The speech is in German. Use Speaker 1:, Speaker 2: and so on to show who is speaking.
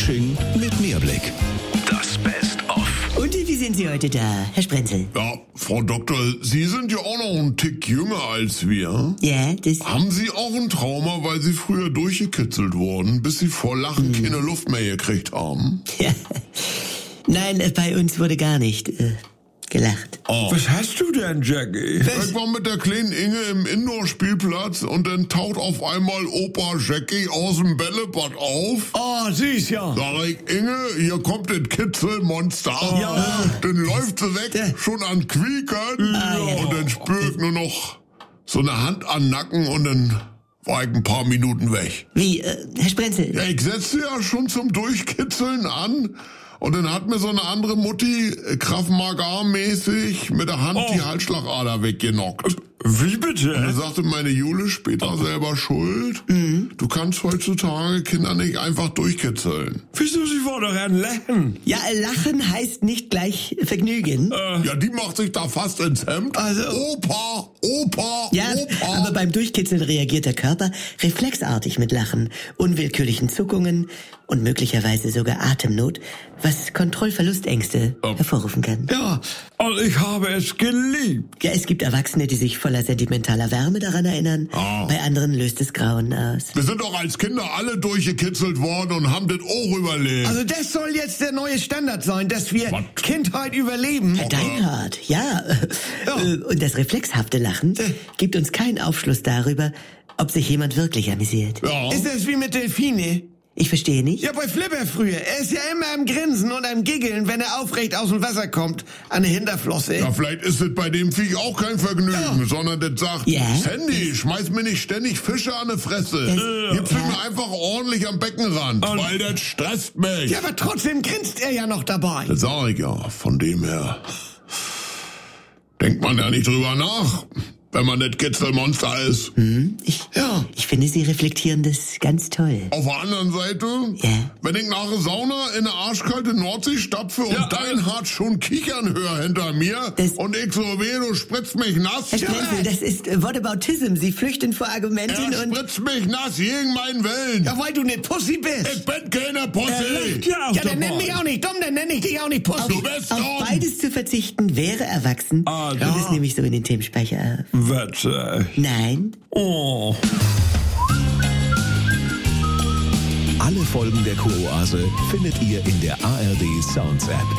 Speaker 1: Fasching mit Mehrblick. Das Best-of.
Speaker 2: Und wie sind Sie heute da, Herr Sprenzel?
Speaker 3: Ja, Frau Doktor, Sie sind ja auch noch einen Tick jünger als wir.
Speaker 2: Ja, das...
Speaker 3: Haben Sie auch ein Trauma, weil Sie früher durchgekitzelt wurden, bis Sie vor Lachen keine Luft mehr gekriegt haben?
Speaker 2: Ja. Nein, bei uns wurde gar nicht gelacht.
Speaker 3: Oh.
Speaker 4: Was hast du denn, Jackie?
Speaker 3: Ich war mit der kleinen Inge im Indoor-Spielplatz und dann taucht auf einmal Opa Jackie aus dem Bällebad auf.
Speaker 4: Oh, süß, ja.
Speaker 3: Sag ich, Inge, hier kommt das Kitzelmonster.
Speaker 4: Ja.
Speaker 3: Dann läuft sie weg, schon an Quiekern.
Speaker 2: ja.
Speaker 3: Und dann spür ich nur noch so eine Hand an den Nacken und dann war ich ein paar Minuten weg.
Speaker 2: Wie, Herr Sprenzel?
Speaker 3: Ja, ich setzte ja schon zum Durchkitzeln an. Und dann hat mir so eine andere Mutti, Krav Maga-mäßig, mit der Hand die Halsschlagader weggenockt.
Speaker 4: Wie
Speaker 3: Und
Speaker 4: bitte?
Speaker 3: dann sagte meine Jule später selber schuld. Du kannst heutzutage Kinder nicht einfach durchkitzeln.
Speaker 4: Wieso, sie war doch ein Lachen?
Speaker 2: Ja, lachen heißt nicht gleich Vergnügen.
Speaker 3: Ja, die macht sich da fast ins Hemd.
Speaker 2: Also-
Speaker 3: Opa.
Speaker 2: Ja, aber beim Durchkitzeln reagiert der Körper reflexartig mit Lachen, unwillkürlichen Zuckungen und möglicherweise sogar Atemnot, was Kontrollverlustängste hervorrufen kann.
Speaker 4: Ja, und ich habe es geliebt.
Speaker 2: Ja, es gibt Erwachsene, die sich voller sentimentaler Wärme daran erinnern. Bei anderen löst es Grauen aus.
Speaker 3: Wir sind doch als Kinder alle durchgekitzelt worden und haben das auch überlebt.
Speaker 5: Also das soll jetzt der neue Standard sein, dass wir Kindheit überleben.
Speaker 2: Herr Deinhardt, ja. Und das reflexhafte Lachen gibt uns keinen Aufschluss darüber, ob sich jemand wirklich amüsiert.
Speaker 3: Ja.
Speaker 5: Ist das wie mit Delfine?
Speaker 2: Ich verstehe nicht.
Speaker 5: Ja, bei Flipper früher. Er ist ja immer am Grinsen und am Giggeln, wenn er aufrecht aus dem Wasser kommt. An der Hinterflosse.
Speaker 3: Ja, vielleicht ist es bei dem Viech auch kein Vergnügen, sondern das sagt,
Speaker 2: Ja.
Speaker 3: Sandy, schmeiß mir nicht ständig Fische an die Fresse. Gib mir einfach ordentlich am Beckenrand, weil das stresst mich.
Speaker 5: Ja, aber trotzdem grinst er ja noch dabei.
Speaker 3: Das sag ich ja, von dem her denkt man ja nicht drüber nach, wenn man das Kitzelmonster ist.
Speaker 2: Ich finde, Sie reflektieren das ganz toll.
Speaker 3: Auf der anderen Seite, wenn ich nach der Sauna in eine arschkalte Nordsee stapfe und Deinhardt schon kichern höre hinter mir und ich so weh, du spritzt mich nass.
Speaker 2: Herr Sprenzel, das ist Whataboutism. Sie flüchten vor Argumenten
Speaker 3: Er
Speaker 2: und...
Speaker 3: spritzt mich nass gegen meinen Willen.
Speaker 5: Ja, weil du ne Pussy bist.
Speaker 3: Ich bin keine Pussy.
Speaker 4: Ja,
Speaker 5: Ja, dann nenn mich auch nicht dumm, dann nenn ich dich auch nicht Pussy.
Speaker 3: Du bist
Speaker 2: Auf
Speaker 3: dumm.
Speaker 2: beides zu verzichten wäre erwachsen. Und das nehme ich so in den Themenspeicher auf.
Speaker 4: Wette.
Speaker 2: Nein.
Speaker 4: Oh.
Speaker 1: Alle Folgen der Kuroase findet ihr in der ARD Sounds App.